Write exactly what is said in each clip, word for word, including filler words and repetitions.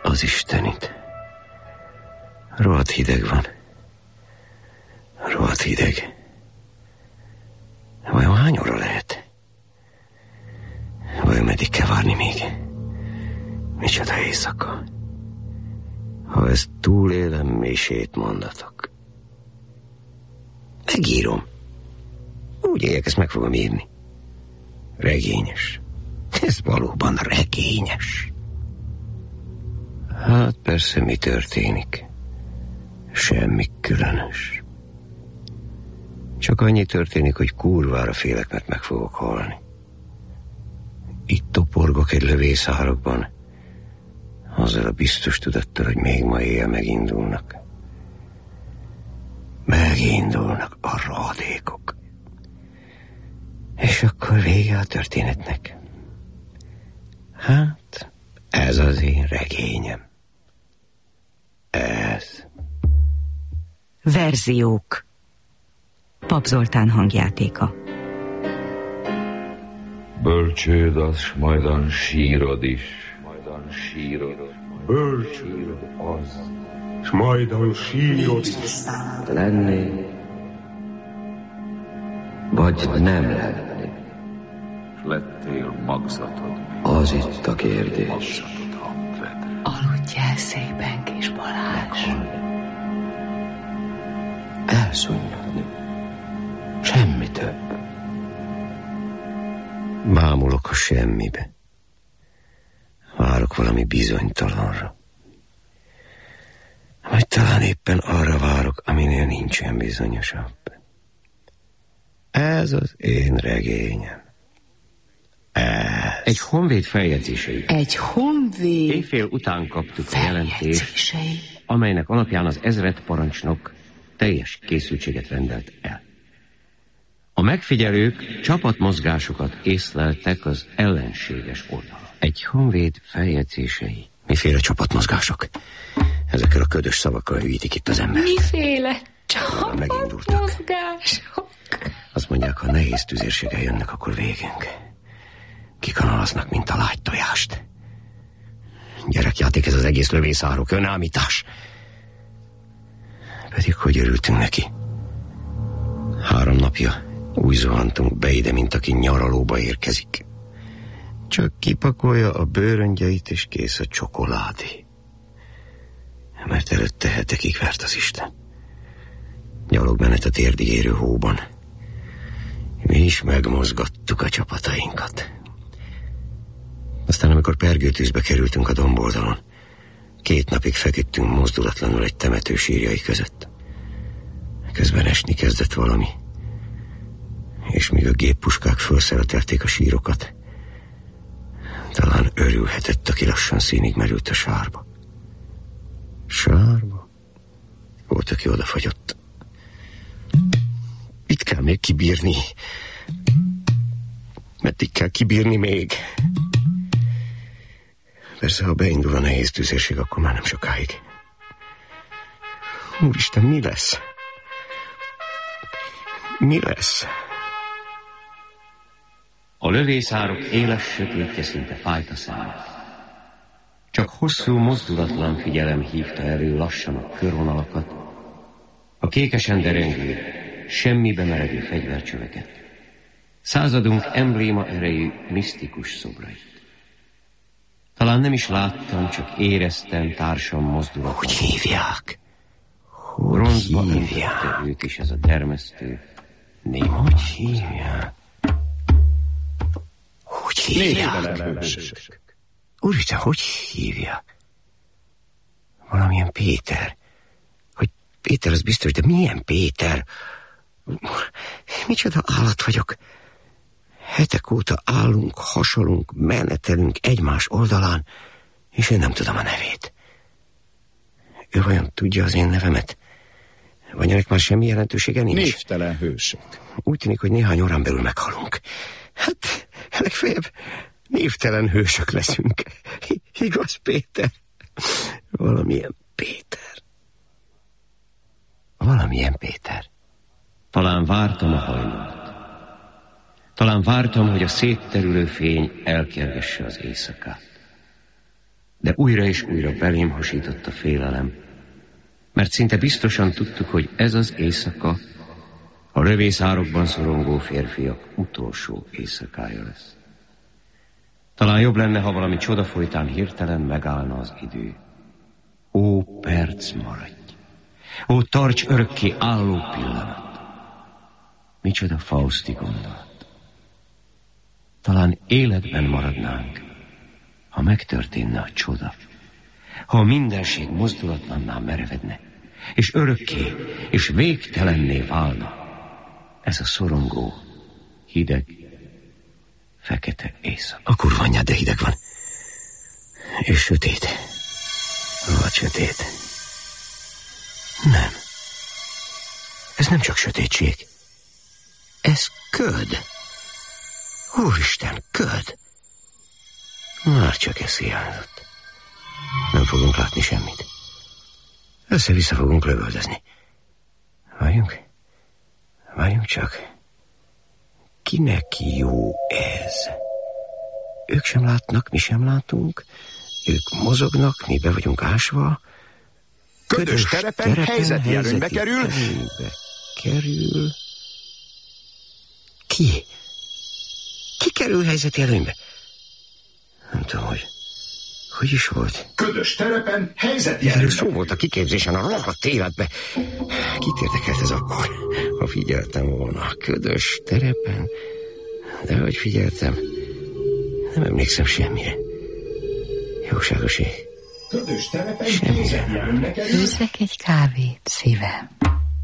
az Istenit. Rohadt hideg van. Rohadt hideg. Vajon hány óra lehet? Vajon meddig kell várni még? Micsoda éjszaka. Ha ezt túlélem, misét mondatok. Megírom. Úgy éljek, ezt meg fogom írni. Regényes. Ez valóban regényes. Hát persze, mi történik? Semmi különös. Csak annyi történik, hogy kurvára félek, mert meg fogok halni. Itt toporgok egy lövészárokban, azzal a biztos tudattal, hogy még ma éjjel megindulnak. Megindulnak a rohadékok. És akkor vége a történetnek. Hát, ez az én regényem. Ez. Verziók. Pap Zoltán hangjátéka. Bölcsőd az, s majdan sírod is. Majdan sírod. Bölcsőd az, s majdan sírod is. Lenni, vagy nem lenni. S lettél magzatod. Az itt a kérdés. Aludjál szépen, kis Balázs. Elszunnyadni. Semmi több. Bámulok a semmibe. Várok valami bizonytalanra. Vagy talán éppen arra várok, aminél nincsen bizonyosabb. Ez az én regényem. Ez. Egy honvéd feljegyzései. Egy honvéd Éjfél után kaptuk a jelentést, feljegyzései. amelynek alapján az ezredparancsnok teljes készültséget rendelt el. A megfigyelők csapatmozgásokat észleltek az ellenséges oldalon. Egy honvéd feljegyzései. Miféle csapatmozgások? Ezekkel a ködös szavakkal hűítik itt az ember. Miféle csapatmozgások? Azt mondják, ha nehéz tüzérséggel jönnek, akkor végünk. Kikanalaznak, mint a lágy tojást. Gyerekjáték ez az egész lövészárok, önállítás. Pedig hogy örültünk neki. Három napja úgy zuhantunk be ide, mint aki nyaralóba érkezik. Csak kipakolja a bőröngyeit, és kész a csokoládé. Mert előtte hetekig vert az Isten. Gyalogmenet a térdig érő hóban. Mi is megmozgattuk a csapatainkat. Aztán, amikor pergőtűzbe kerültünk a domboldalon, két napig feküdtünk mozdulatlanul egy temető sírjai között. Közben esni kezdett valami, és míg a géppuskák felszeletelték a sírokat, talán örülhetett, aki lassan színig merült a sárba. Sárba? Volt, aki odafagyott. Mit kell még kibírni? Meddig kell kibírni még? Persze, ha beindul a nehéz tüzérség, akkor már nem sokáig. Úristen, mi lesz? Mi lesz? A lövészárok éles sötétje szinte fájt a szemet. Csak hosszú, mozdulatlan figyelem hívta elő lassan a körvonalakat, a kékesen derengő, semmibe meredő fegyvercsöveket, századunk embléma erejű, misztikus szobrait. Talán nem is láttam, csak éreztem társam mozdulatlan. Hogy hívják? Bronzba intette őt is ez a termesztő néma. Hogy hívják? Hogy hívják? Úristen, hogy hívják? Valamilyen Péter. Hogy Péter, az biztos, de milyen Péter? Micsoda állat vagyok. Hetek óta állunk, hasalunk, menetelünk egymás oldalán, és én nem tudom a nevét. Ő vajon tudja az én nevemet? Vagy ennek már semmi jelentősége nincs? Névtelen hősök. Úgy tűnik, hogy néhány órán belül meghalunk. Hát, legfeljebb névtelen hősök leszünk. Igaz, Péter? Valamilyen Péter. Valamilyen Péter. Talán vártam a hajnalt. Talán vártam, hogy a szétterülő fény elkergesse az éjszakát. De de újra és újra belém hasított a félelem, mert szinte biztosan tudtuk, hogy ez az éjszaka a lövészárokban szorongó férfiak utolsó éjszakája lesz. Talán jobb lenne, ha valami csoda folytán hirtelen megállna az idő. Ó, perc, maradj! Ó, tarts örökké álló pillanat! Micsoda fauszti gondolat! Talán életben maradnánk, ha megtörténne a csoda, ha a mindenség mozdulatlanná merevedne, és örökké és végtelenné válna ez a szorongó, hideg, fekete éjszaka. A kurva anyád, de hideg van. És sötét. Vagy sötét. Nem. Ez nem csak sötétség. Ez köd. Úristen, köd. Már csak ez hiányzott. Nem fogunk látni semmit. Össze-vissza fogunk lövöldözni. Várjunk. Várjunk csak. Kinek jó ez? Ők sem látnak, mi sem látunk. Ők mozognak, mi be vagyunk ásva. Ködös, Ködös terepen, terepen helyzeti előnybe kerül. Előnybe kerül. Ki? Ki kerül helyzeti előnybe? Nem tudom, hogy... Hogy is volt? Ködös terepen, helyzeti előnybe. előnybe. Szó volt a kiképzésen a rohadt életbe. Kit érdekelt ez akkor? Ha figyeltem volna. Ködös terepen. De hogy figyeltem? Nem emlékszem semmire. Jóságos ég. Ködös terepen, helyzeti előnybe kerül. Főzzek egy kávét, szívem.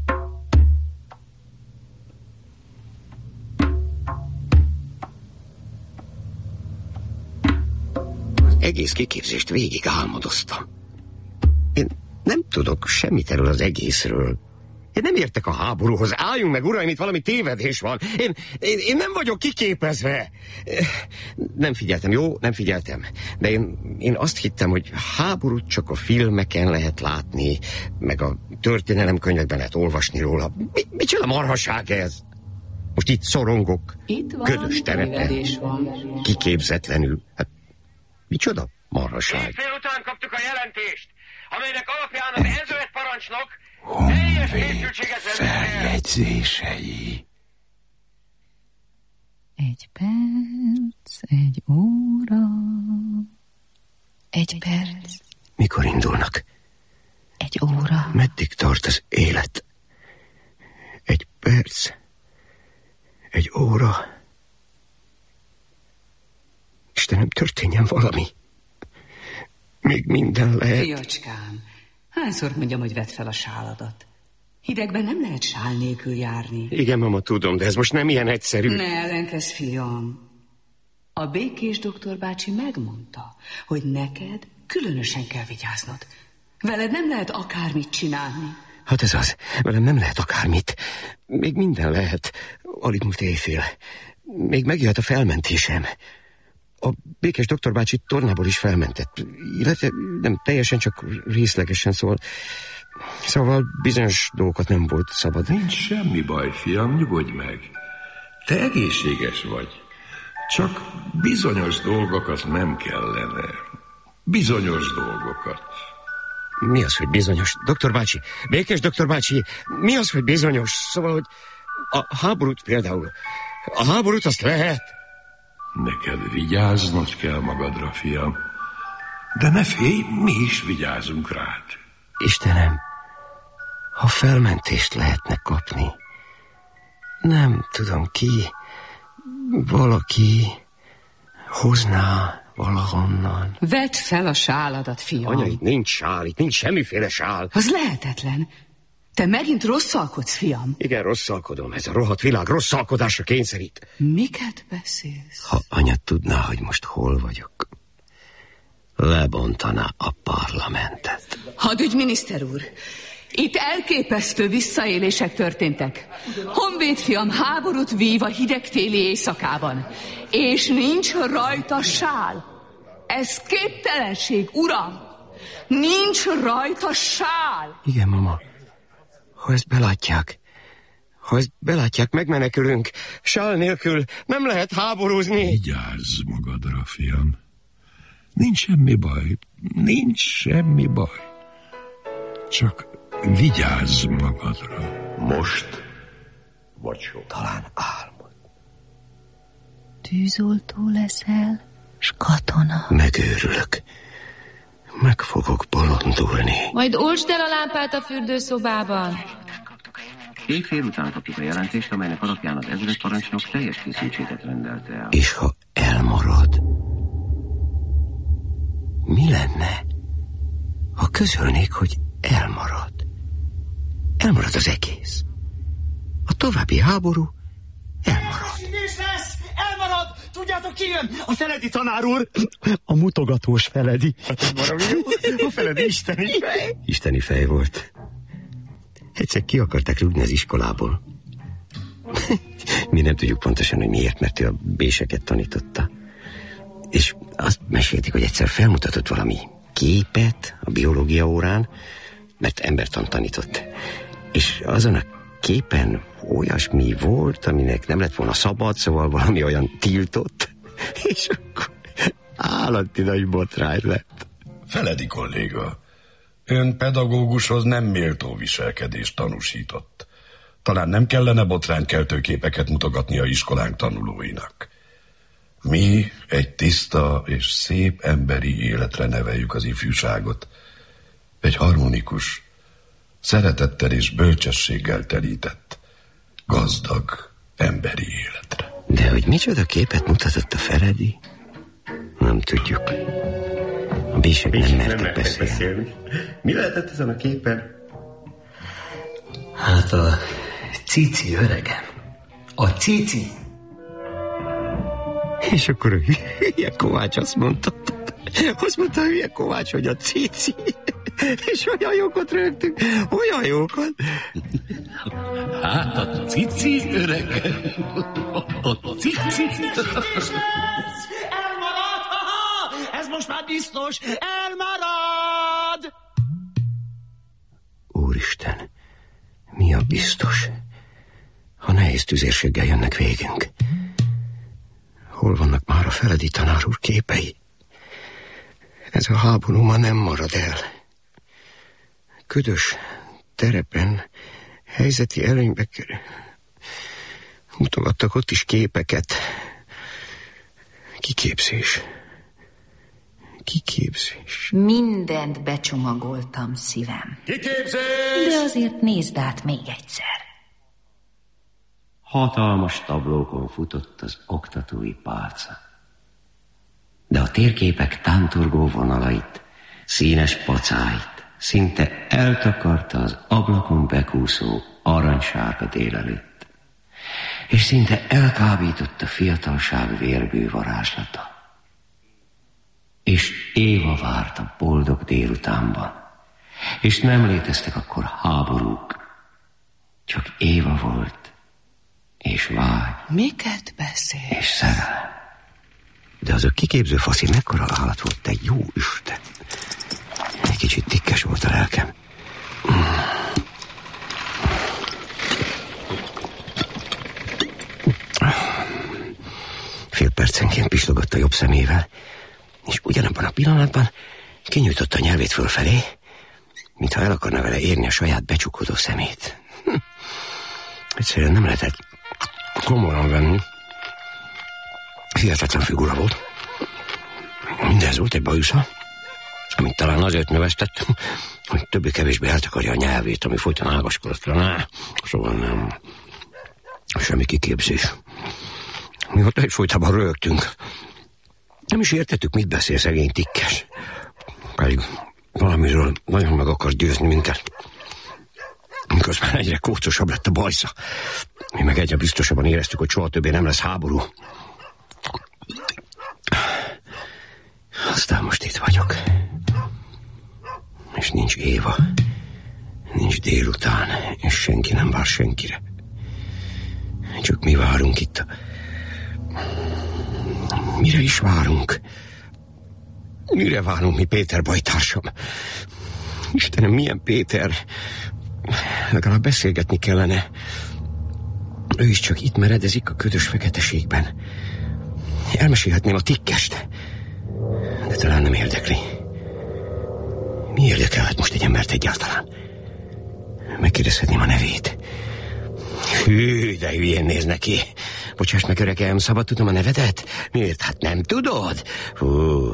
Egész kiképzést végig álmodoztam. Én nem tudok semmit erről az egészről. Én nem értek a háborúhoz. Álljunk meg, uraim, itt valami tévedés van. Én, én, én nem vagyok kiképezve. Nem figyeltem, jó? Nem figyeltem. De én, én azt hittem, hogy háborút csak a filmeken lehet látni, meg a történelemkönyvekben lehet olvasni róla. Mi, micsoda marhaság ez? Most itt szorongok. Itt van, ködös terepen, van. kiképzetlenül. Hát, micsoda marhaság? Fél után kaptuk a jelentést, amelynek alapján az ezüst parancsnok teljes készültséget feljegyzései. Egy perc, egy óra, egy perc. Mikor indulnak? Egy óra. Meddig tart az élet? Egy perc, egy óra. Istenem, történjen valami. Még minden lehet. Fiacskám, hányszor mondjam, hogy vedd fel a sáladat? Hidegben nem lehet sál nélkül járni. Igen, mama, tudom, de ez most nem ilyen egyszerű. Ne ellenkezz, fiam. A békés doktor bácsi megmondta, hogy neked különösen kell vigyáznod. Veled nem lehet akármit csinálni. Hát ez az, velem nem lehet akármit. Még minden lehet. Alig múlt éjfél. Még megjöhet a felmentésem. A békés doktor bácsi tornából is felmentett. Illetve nem teljesen, csak részlegesen, szóval... Szóval bizonyos dolgokat nem volt szabad. Nincs semmi baj, fiam, nyugodj meg. Te egészséges vagy. Csak bizonyos dolgokat nem kellene. Bizonyos dolgokat. Mi az, hogy bizonyos? Doktor bácsi, békés doktor bácsi, mi az, hogy bizonyos? Szóval, hogy a háborút például. A háborút azt lehet. Neked vigyáznod kell magadra, fiam. De ne félj, mi is vigyázunk rád. Istenem, ha felmentést lehetne kapni, nem tudom ki, valaki hozná valahonnan. Vedd fel a sáladat, fiam. Anya, itt nincs sál, itt nincs semmiféle sál. Az lehetetlen. Te megint rosszalkodsz, fiam. Igen, rosszalkodom. Ez a rohadt világ rosszalkodásra kényszerít. Miket beszélsz? Ha anya tudná, hogy most hol vagyok, lebontaná a parlamentet. Hadügyminiszter úr, itt elképesztő visszaélések történtek. Honvéd fiam háborút vív a hidegtéli éjszakában, és nincs rajta sál. Ez képtelenség, uram. Nincs rajta sál. Igen, mama. Ha ezt belátják, ha ezt belátják, megmenekülünk. Sál nélkül nem lehet háborúzni. Vigyázz magadra, fiam. Nincs semmi baj, nincs semmi baj. Csak vigyázz magadra. Most vagy soha. Talán álmod. Tűzoltó leszel, s katona. Megőrülök. Meg fogok bolondulni. Majd oltsd el a lámpát a fürdőszobában. Éjfél után kapjuk a jelentést, amelynek alapján az ezredparancsnok teljes készültséget rendelte el. És ha elmarad, mi lenne, ha közölnék, hogy elmarad? Elmarad az egész. A további háború elmarad. És lesz! Elmarad! Tudjátok ki jön? A Feledi tanár úr! A mutogatós Feledi. A Feledi isteni fej. Isteni fej volt. Egyszer ki akarták rúgni az iskolából. Mi nem tudjuk pontosan, hogy miért, mert ő a béseket tanította. És azt mesélték, hogy egyszer felmutatott valami képet a biológia órán, mert embertan tanított. És azon a képen olyasmi volt, aminek nem lett volna szabad, szóval valami olyan tiltott, és akkor állati nagy botrány lett. Feledi kolléga, ön pedagógushoz nem méltó viselkedést tanúsított. Talán nem kellene botránykeltő képeket mutogatni a iskolánk tanulóinak. Mi egy tiszta és szép emberi életre neveljük az ifjúságot. Egy harmonikus, szeretettel és bölcsességgel telített, gazdag emberi életre. De hogy micsoda képet mutatott a Feledi, nem tudjuk. A bések nem mertek beszélni. beszélni. Mi lehetett ezen a képen? Hát a cici öregem. A cici. És akkor a hülye Kovács azt mondta, azt mondta a hülye Kovács, hogy a cici. És olyan jókat rögtünk, olyan jókat. Hát a cici öregem. A cici. Elmarad! Ez most már biztos. Elmarad! Úristen, mi a biztos? Ha nehéz tüzérséggel jönnek végünk. Hol vannak már a Feledi tanár úr képei? Ez a háború ma nem marad el. Ködös terepen helyzeti előnybe kerül. Mutogattak ott is képeket. Kiképzés. Kiképzés. Mindent becsomagoltam, szívem. Kiképzés! De azért nézd át még egyszer. Hatalmas tablókon futott az oktatói pálca. De a térképek tántorgó vonalait, színes pacáit szinte eltakarta az ablakon bekúszó aranysárga délelőtt, és szinte elkábított a fiatalság vérbő varázslata. És Éva várt a boldog délutánban, és nem léteztek akkor háborúk, csak Éva volt, és vágy. Miket beszél? És szerelem. De az a kiképző faszi mekkora állat volt, te jó Isten. Egy kicsit tikkes volt a lelkem. Fél percenként pislogott a jobb szemével, és ugyanabban a pillanatban kinyújtotta a nyelvét fölfelé, mintha el akarna vele érni a saját becsukodó szemét. Hm. Egyszerűen nem lehetett komolyan venni. Hihetetlen figura volt. Mindez volt egy bajusza, amit talán azért növesztett, hogy többé-kevésbé eltakarja a nyelvét, ami folyton ágaskodott rá. Szóval nem. Semmi kiképzés. Mi ott egyfolytában rögtünk. Nem is értettük, mit beszél szegény tikkes. Pedig valamiről nagyon meg akar győzni minket. Miközben egyre kócosabb lett a bajsza. Mi meg egyre biztosabban éreztük, hogy soha többé nem lesz háború. Aztán most itt vagyok. És nincs Éva. Nincs délután, és senki nem vár senkire. Csak mi várunk itt. Mire is várunk? Mire várunk mi, Péter bajtársam? Istenem, milyen Péter? Legalább beszélgetni kellene. Ő is csak itt meredezik a ködös feketeségben. Elmesélhetném a tikkest. De Talán nem érdekli. Mi érdekelhet most egy embert egyáltalán? Megkérdezhetném a nevét. Hű, de hülyén néz neki. Bocsáss meg, öregem, szabad tudnom a nevedet? Miért? Hát nem tudod? Hú.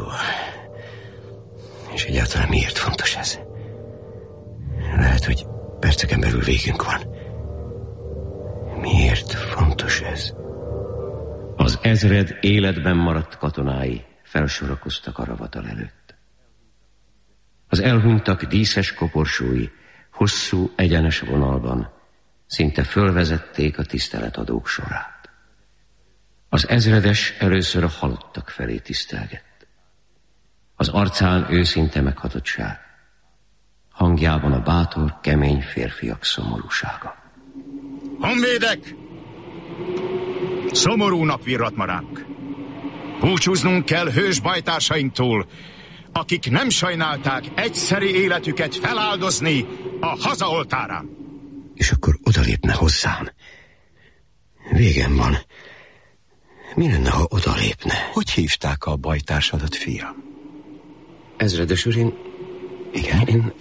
És egyáltalán miért fontos ez? Lehet, hogy perceken belül végünk van. Miért fontos ez? Az ezred életben maradt katonái felsorakoztak a ravatal előtt. Az elhunytak díszes koporsói hosszú, egyenes vonalban szinte fölvezették a tiszteletadók sorát. Az ezredes először a halottak felé tisztelgett. Az arcán őszinte meghatottság, hangjában a bátor, kemény férfiak szomorúsága. Honvédek! Szomorú nap virrat ma ránk. Búcsúznunk kell hős bajtársainktól, akik nem sajnálták egyszeri életüket feláldozni a haza oltárán. És akkor odalépne hozzám. Végem van. Mi lenne, ha odalépne? Hogy hívták a bajtársadat, fiam? Ezredes úr, én... Igen? Én...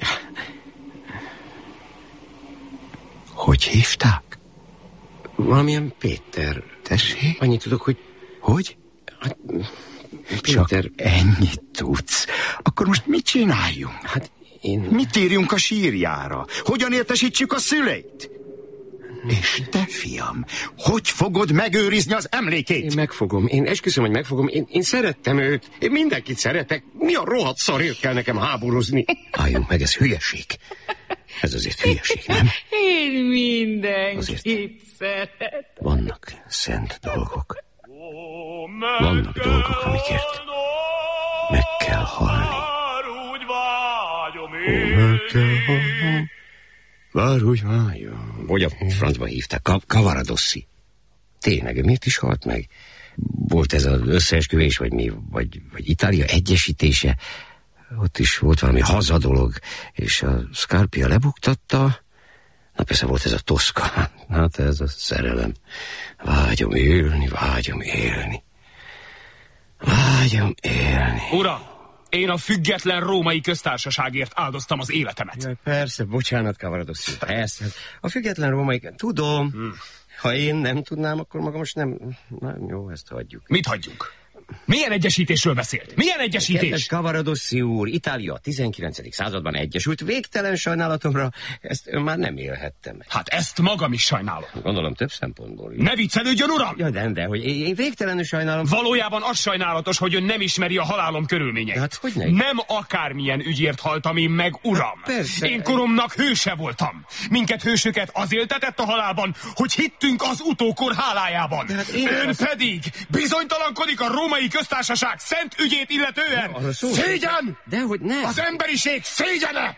Hogy hívták? Valamilyen Péter. Tessék? Annyit tudok, hogy... Hogy? Hát, Csak Péter... ennyit tudsz. Akkor most mit csináljunk? Hát én... Mit írjunk a sírjára? Hogyan értesítsük a szüleit? És te, fiam, hogy fogod megőrizni az emlékét? Én megfogom, én esküszöm, hogy megfogom. Én, én szerettem őt, én mindenkit szeretek. Mi a rohadt szarért kell nekem háborúzni? Álljunk meg, ez hülyeség. Ez azért hülyeség, nem? Én mindenkit Azért szeret. vannak szent dolgok. Vannak dolgok, amikért meg kell halni. Ó, meg kell halni. Vár, úgy vágyom. Hogy a francba hívták? Ka- Cavaradossi. Tényleg, miért is halt meg? Volt ez az összeesküvés, vagy mi? Vagy, vagy Itália egyesítése? Ott is volt valami hazadolog, és a Scarpia lebuktatta. Na persze volt ez a Toszka. Hát ez a szerelem. Vágyom élni, vágyom élni. Vágyom élni. Uram, én a független római köztársaságért áldoztam az életemet. Ja, persze, bocsánat, Cavaradossi, persze. A független római... Tudom, hmm. Ha én nem tudnám, akkor maga most nem... Na, jó, ezt hagyjuk. Mit hagyjuk? Milyen egyesítésről beszélt? Milyen egyesítés? Kedves Cavaradossi úr, Itália a tizenkilencedik században egyesült. Végtelen sajnálatomra ezt ön már nem élhettem meg. Hát ezt magam is sajnálom. Gondolom több szempontból. Ne viccelődjön, uram! Ja, de, de, hogy én végtelenül sajnálom. Valójában az sajnálatos, hogy ön nem ismeri a halálom körülményeit. Hát hogy ne? Nem akármilyen ügyért haltam én meg, uram. Hát persze. Én koromnak hőse voltam. Minket hősöket az éltetett a halálban, hogy hittünk az utókor hálájában. Hát ön az... pedig bizonytalankodik a római köztársaság szent ügyét illetően. Ja, szégyen! Dehogy nem. Az emberiség szégyene!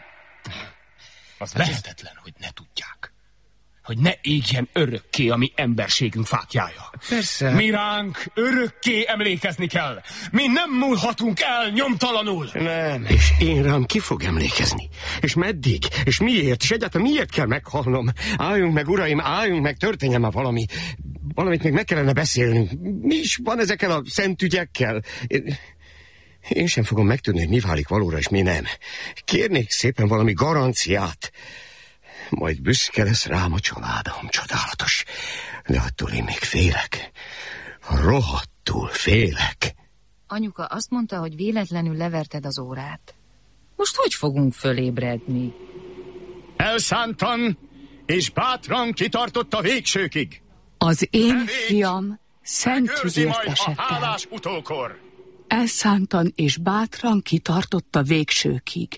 Az lehetetlen, hogy ne tudják. Hogy ne égjen örökké a mi emberségünk fáklyája. Persze. Mi ránk örökké emlékezni kell. Mi nem múlhatunk el nyomtalanul. Nem, és én rám ki fog emlékezni? És meddig? És miért? És egyáltalán miért kell meghalnom? Álljunk meg, uraim, álljunk meg, történjen már valami. Valamit még meg kellene beszélnünk. Mi is van ezekkel a szent ügyekkel? Én, én sem fogom megtudni, hogy mi válik valóra, és mi nem. Kérnék szépen valami garanciát. Majd büszke lesz rám a családom, csodálatos. De attól én még félek. Rohadtul félek. Anyuka azt mondta, hogy véletlenül leverted az órát. Most hogy fogunk fölébredni? Elszántan és bátran kitartott a végsőkig. Az én fiam szent ügyért esett el. Utókor. Elszántan és bátran kitartott a végsőkig.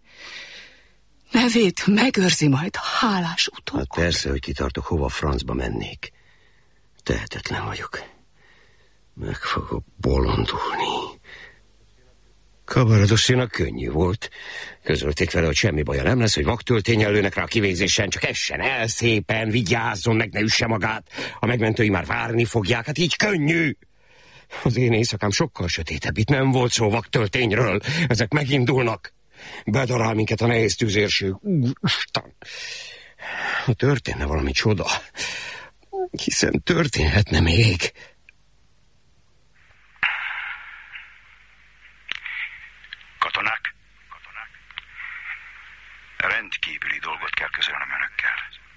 Nevét megőrzi majd a hálás utókor. Hát persze, hogy kitartok, hova francba mennék. Tehetetlen vagyok. Meg fogok bolondulni. Cavaradossinak könnyű volt. Közölték vele, hogy semmi baja nem lesz, hogy vaktöltényen lőnek rá a kivégzésen, csak essen el szépen, vigyázzon, meg ne üsse magát. A megmentői már várni fogják, hát így könnyű. Az én éjszakám sokkal sötétebb, itt nem volt szó vaktöltényről. Ezek megindulnak. Bedarál minket a nehéz tüzérség. Úristen! Ha történne valami csoda, hiszen történhetne még. rendkívüli dolgot kell közölnöm önökkel.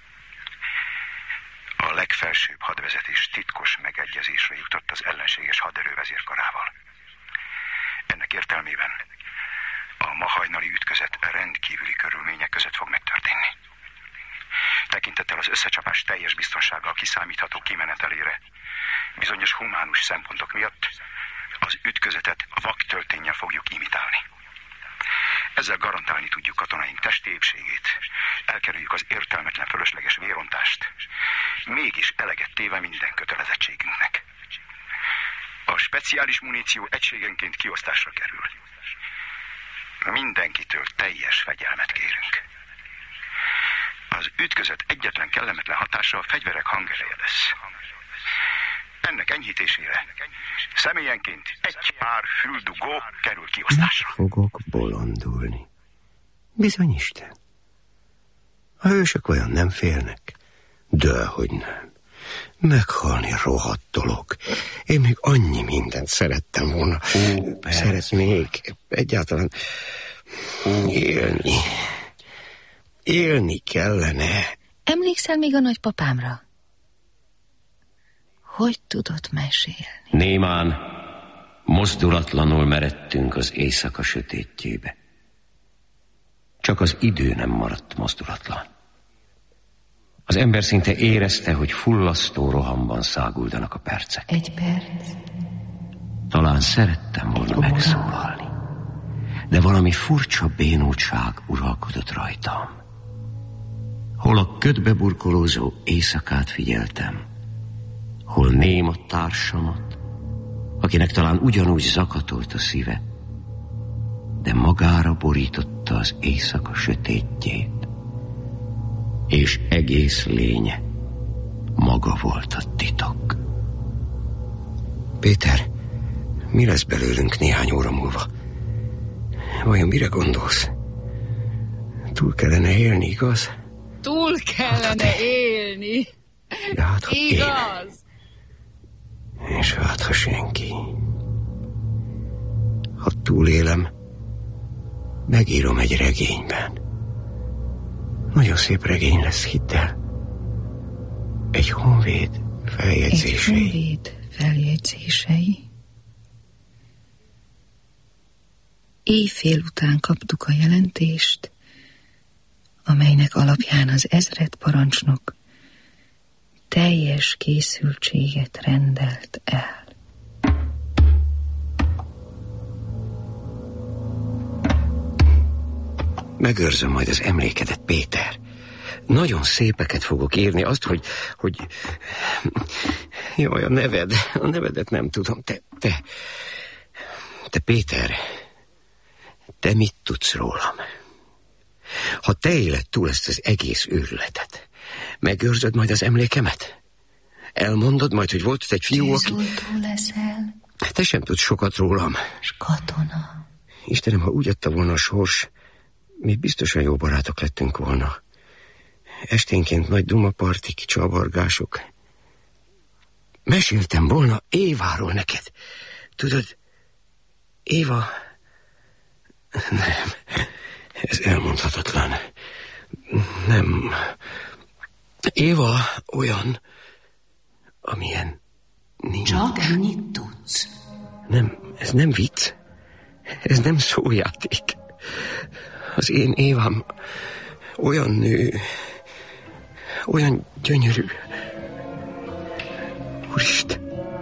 A legfelsőbb hadvezetés titkos megegyezésre jutott az ellenséges haderő vezérkarával. Ennek értelmében a ma hajnali ütközet rendkívüli körülmények között fog megtörténni. Tekintettel az összecsapás teljes biztonsággal kiszámítható kimenetelére, bizonyos humánus szempontok miatt az ütközetet vaktölténnyel fogjuk imitálni. Ezzel garantálni tudjuk katonáink testi épségét, elkerüljük az értelmetlen fölösleges vérontást, mégis eleget téve minden kötelezettségünknek. A speciális muníció egységenként kiosztásra kerül. Mindenkitől teljes fegyelmet kérünk. Az ütközet egyetlen kellemetlen hatása a fegyverek hangereje lesz. Ennek enyhítésére személyenként egy pár füldugó kerül kiosztásra. Nem fogok bolondulni. Bizony Isten. A hősök olyan nem félnek. Dehogy nem. Meghalni rohadt dolog. Én még annyi mindent szerettem volna. Ó, Szeretnék egyáltalán Ó. élni. Élni kellene. Emlékszel még a nagypapámra? Hogy tudott mesélni? Némán mozdulatlanul meredtünk az éjszaka sötétjébe. Csak az idő nem maradt mozdulatlan. Az ember szinte érezte, hogy fullasztó rohamban száguldanak a percek. Egy perc. Talán szerettem volna megszólalni, de valami furcsa bénultság uralkodott rajtam. Hol a ködbe burkolózó éjszakát figyeltem, hol néma társamat, akinek talán ugyanúgy zakatolt a szíve, de magára borította az éjszaka sötétjét, és egész lénye maga volt a titok. Péter, mi lesz belőlünk néhány óra múlva? Vajon mire gondolsz? Túl kellene élni, igaz? Túl kellene hát, élni. De hát, ha igaz. Én. És hát, ha senki. Ha túlélem, megírom egy regényben. Nagyon szép regény lesz, hidd el. Egy honvéd feljegyzései. Egy honvéd feljegyzései. Éjfél után kaptuk a jelentést, amelynek alapján az ezredparancsnok teljes készültséget rendelt el. Megőrzöm majd az emlékedet, Péter. Nagyon szépeket fogok írni, azt, hogy... hogy... Jaj, a neved, a nevedet nem tudom. Te, te... Te, Péter, te mit tudsz rólam? Ha te éled túl ezt az egész őrületet, megőrzöd majd az emlékemet? Elmondod majd, hogy volt egy fiú, aki... Tűzoltó leszel. Te sem tudsz sokat rólam. És katona. Istenem, ha úgy adta volna a sors, mi biztosan jó barátok lettünk volna. Esténként nagy dumapartik, csavargások. Meséltem volna Éváról neked. Tudod, Éva... Nem, ez elmondhatatlan. Nem. Éva olyan, amilyen nincs. Csak ennyit tudsz. Nem, ez nem vicc. Ez nem szójáték. Az én Évám olyan nő, olyan gyönyörű. Úristen,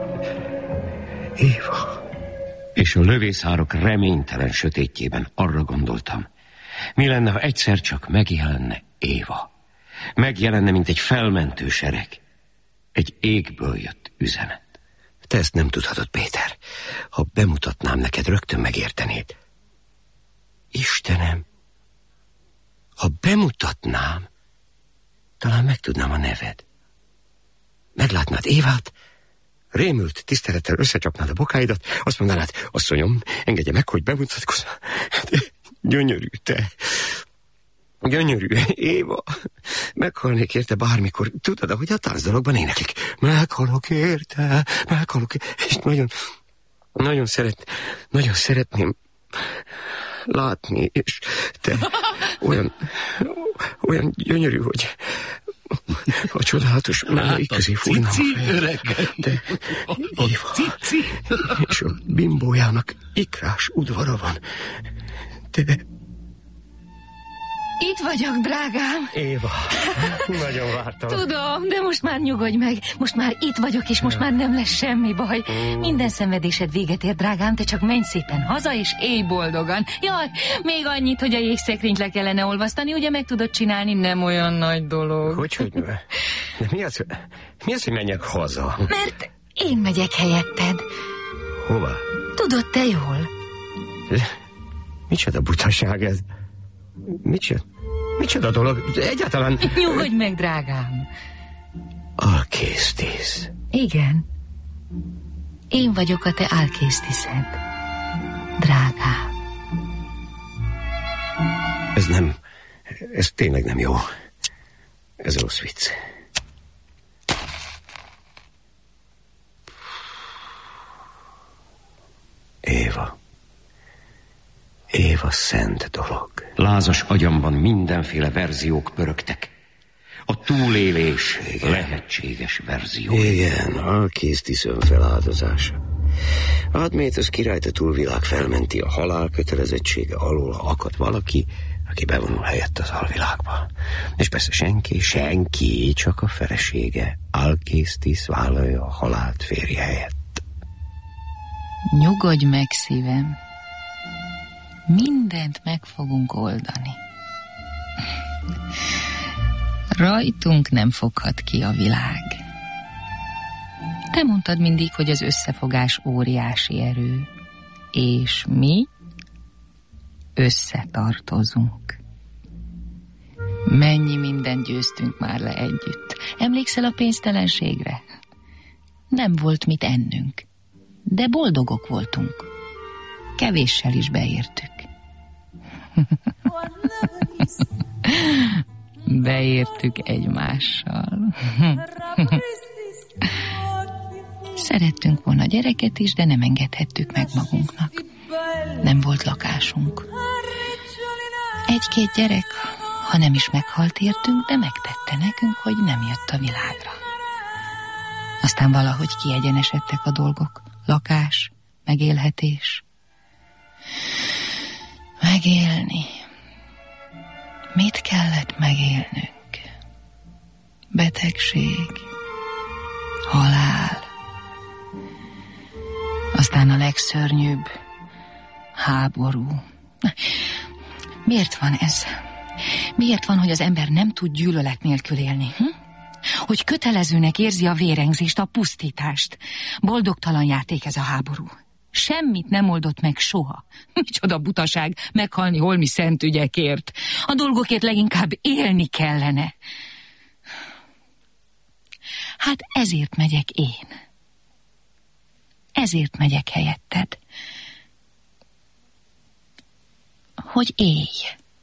Éva. És a lövészárok reménytelen sötétjében arra gondoltam, mi lenne, ha egyszer csak megjelenne Éva. Megjelenne, mint egy felmentő sereg. Egy égből jött üzenet. Te ezt nem tudhatod, Péter. Ha bemutatnám neked, rögtön megértenéd. Istenem, ha bemutatnám, talán megtudnám a neved. Meglátnád Évát, rémült tisztelettel összecsapnád a bokáidat, azt mondanád, asszonyom, engedje meg, hogy bemutatkozz. Gyönyörű te. Gyönyörű Éva. Meghalnék érte bármikor. Tudod, ahogy a táncdalokban éneklik. Meghalok érte, meghalok érte. És nagyon, nagyon szeret, nagyon szeretném látni, és te olyan, olyan gyönyörű, hogy a csodálatos mellei közé fújna a fejem. De Éva, cici. és a bimbójának ikrás udvara van. De... Itt vagyok, drágám. Éva, nagyon vártam. Tudom, de most már nyugodj meg. Most már itt vagyok, és most már nem lesz semmi baj. Minden szenvedésed véget ér, drágám, te csak menj szépen haza, és élj boldogan. Jaj, még annyit, hogy a jégszekrényt le kellene olvasztani, ugye meg tudod csinálni, nem olyan nagy dolog. Hogy, hogy? De mi az, mi az, hogy menjek haza? Mert én megyek helyetted. Hova? Tudod te jól. Micsoda butaság ez? Micsoda? Micsoda dolog? Egyáltalán... Nyugodj meg, drágám. Alkésztisz. Igen. Én vagyok a te alkésztiszed. Drágám. Ez nem... Ez tényleg nem jó. Ez rossz vicc. Éva. Éva szent dolog. Lázas agyamban mindenféle verziók pörögtek. A túlélés igen. Lehetséges verzió. Igen, Alkésztiszön feláldozása. Admétosz királyt a túlvilág felmenti a halál kötelezettsége alól, ha akad valaki, aki bevonul helyett az alvilágba. És persze senki, senki, csak a felesége. Alkésztisz vállalja a halált férje helyett. Nyugodj meg, szívem. Mindent meg fogunk oldani. Rajtunk nem foghat ki a világ. Te mondtad mindig, hogy az összefogás óriási erő, és mi összetartozunk. Mennyi mindent győztünk már le együtt. Emlékszel a pénztelenségre? Nem volt mit ennünk, de boldogok voltunk. Kevéssel is beértük. Beértük egymással. Szerettünk volna gyereket is, de nem engedhettük meg magunknak. Nem volt lakásunk. Egy-két gyerek, ha nem is meghalt értünk, de megtette nekünk, hogy nem jött a világra. Aztán valahogy kiegyenesedtek a dolgok. Lakás, megélhetés. Megélni. Mit kellett megélnünk? Betegség, halál, aztán a legszörnyűbb, háború. Miért van ez? Miért van, hogy az ember nem tud gyűlölet nélkül élni? Hm? Hogy kötelezőnek érzi a vérengzést, a pusztítást. Boldogtalan játék ez a háború. Semmit nem oldott meg soha. Micsoda butaság meghalni holmi szent ügyekért. A dolgokért leginkább élni kellene. Hát ezért megyek én. Ezért megyek helyetted. Hogy élj.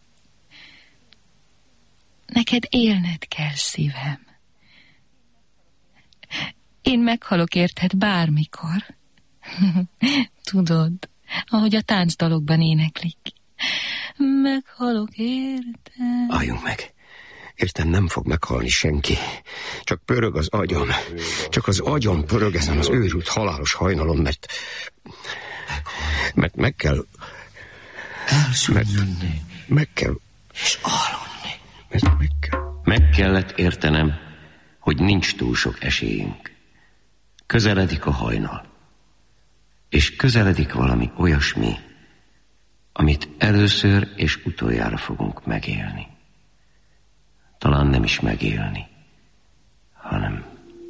Neked élned kell, szívem. Én meghalok érted bármikor. Tudod, ahogy a táncdalokban éneklik. Meghalok érted. Álljunk meg. Értem, nem fog meghalni senki. Csak pörög az agyam. Csak az agyam pörög ezen az őrült halálos hajnalon, mert... Mert meg kell... Elszűnni. Meg kell... És aludni. Mert meg kell... Meg kellett értenem, hogy nincs túl sok esélyünk. Közeledik a hajnal. És közeledik valami olyasmi, amit először és utoljára fogunk megélni. Talán nem is megélni, hanem...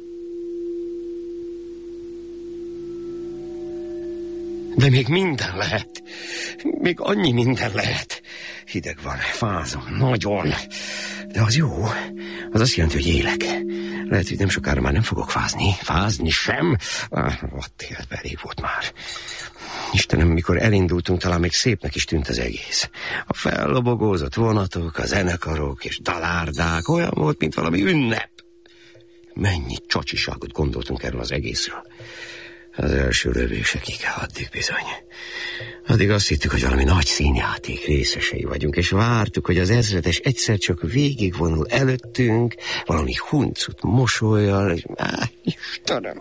De még minden lehet. Még annyi minden lehet. Hideg van, fázom, nagyon. De az jó. Az azt jelenti, hogy élek. Lehet, hogy nem sokára már nem fogok fázni. Fázni sem. Ah, ott életben elég volt már. Istenem, mikor elindultunk, talán még szépnek is tűnt az egész. A fellobogózott vonatok, a zenekarok és dalárdák olyan volt, mint valami ünnep. Mennyi csacsiságot gondoltunk erről az egészről. Az első lövésekig addig bizony. Addig azt hittük, hogy valami nagy színjáték részesei vagyunk, és vártuk, hogy az ezredes egyszer csak végigvonul előttünk, valami huncut mosollyal, és... Á, Istenem!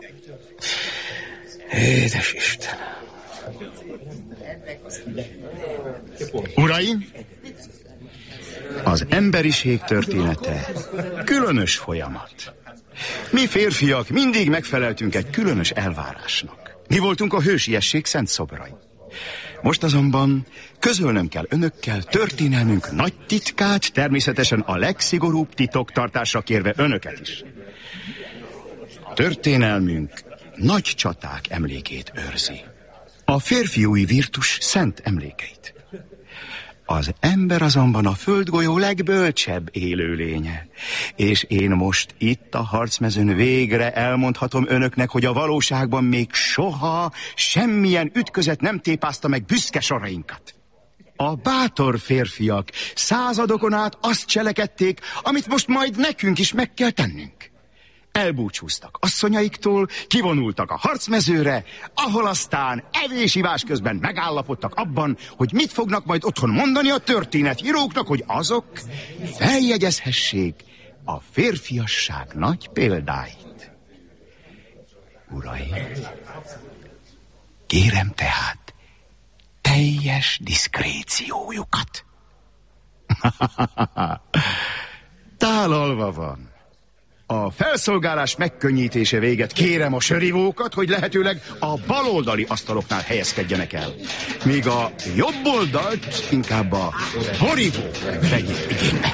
Édes Istenem! Uraim! Az emberiség története különös folyamat. Mi férfiak mindig megfeleltünk egy különös elvárásnak. Mi voltunk a hősiesség szent szobrai. Most azonban közölnöm kell önökkel történelmünk nagy titkát, természetesen a legszigorúbb titoktartásra kérve önöket is. Történelmünk nagy csaták emlékét őrzi. A férfiúi virtus szent emlékeit. Az ember azonban a földgolyó legbölcsebb élőlénye. És én most itt a harcmezőn végre elmondhatom önöknek, hogy a valóságban még soha semmilyen ütközet nem tépázta meg büszke sorainkat. A bátor férfiak századokon át azt cselekedték, amit most majd nekünk is meg kell tennünk. Elbúcsúztak asszonyaiktól, kivonultak a harcmezőre, ahol aztán evés-ivás közben megállapodtak abban, hogy mit fognak majd otthon mondani a történetíróknak, hogy azok feljegyezhessék a férfiasság nagy példáit. Uraim, kérem tehát teljes diszkréciójukat. Tálalva van. A felszolgálás megkönnyítése véget kérem a sörivókat, hogy lehetőleg a baloldali asztaloknál helyezkedjenek el. Míg a jobb oldalt inkább a borivók vegyék igénybe.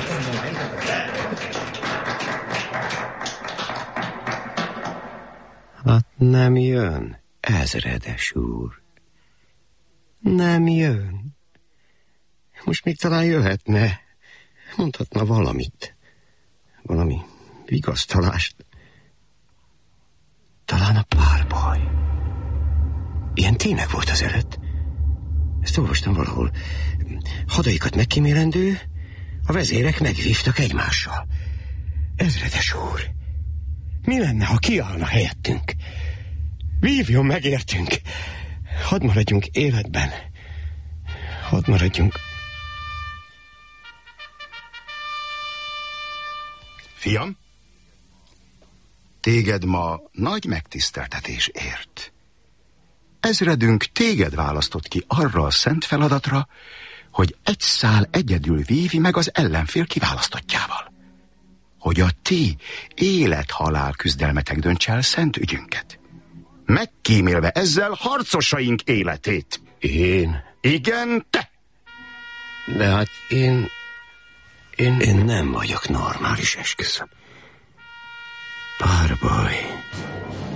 Hát nem jön, ezredes úr. Nem jön. Most még talán jöhetne. Mondhatna valamit. Valami vigasztalást. Talán a párbaj. Ilyen tényleg volt az előtt. Ezt olvastam valahol. Hadaikat megkímélendő, a vezérek megvívtak egymással. Ezredes úr, mi lenne, ha kiállna helyettünk? Vívjon meg értünk. Hadd maradjunk életben. Hadd maradjunk. Fiam, téged ma nagy megtiszteltetés ért. Ezredünk téged választott ki arra a szent feladatra, hogy egy szál egyedül vívi meg az ellenfél kiválasztottjával. Hogy a ti élet-halál küzdelmetek döntse el szent ügyünket. Megkímélve ezzel harcosaink életét. Én? Igen, te! De hát én... Én, én nem vagyok normális, esküszöm.